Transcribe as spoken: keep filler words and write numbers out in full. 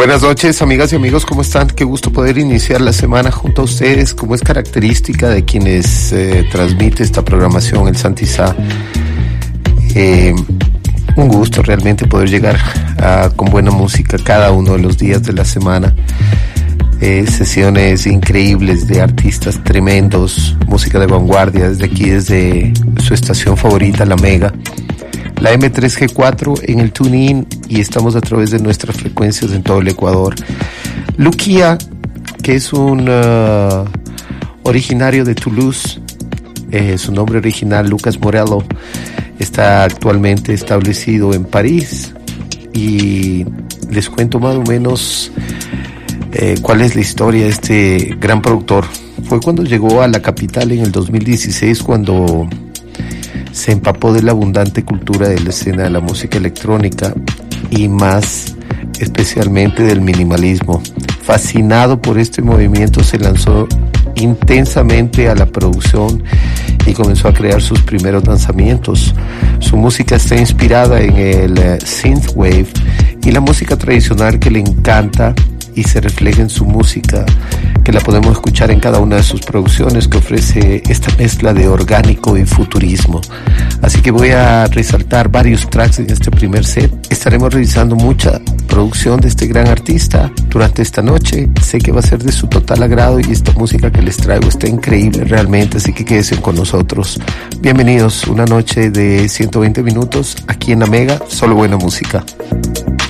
Buenas noches, amigas y amigos, ¿cómo están? Qué gusto poder iniciar la semana junto a ustedes, como es característica de quienes eh, transmite esta programación, el Santizá. Eh, un gusto realmente poder llegar a, con buena música cada uno de los días de la semana. Eh, sesiones increíbles de artistas tremendos, música de vanguardia, desde aquí, desde su estación favorita, La Mega. La eme tres ge cuatro en el TuneIn, y estamos a través de nuestras frecuencias en todo el Ecuador. Luquía, que es un uh, originario de Toulouse, eh, su nombre original Lucas Morello, está actualmente establecido en París, y les cuento más o menos eh, cuál es la historia de este gran productor. Fue cuando llegó a la capital en el dos mil dieciséis, cuando se empapó de la abundante cultura de la escena de la música electrónica y más especialmente del minimalismo. Fascinado por este movimiento, se lanzó intensamente a la producción y comenzó a crear sus primeros lanzamientos. Su música está inspirada en el uh, synthwave y la música tradicional que le encanta, y se refleja en su música, que la podemos escuchar en cada una de sus producciones, que ofrece esta mezcla de orgánico y futurismo. Así que voy a resaltar varios tracks en este primer set. Estaremos revisando mucha producción de este gran artista durante esta noche. Sé que va a ser de su total agrado, y esta música que les traigo está increíble realmente, así que quédense con nosotros. Bienvenidos, una noche de ciento veinte minutos aquí en La Mega, solo buena música.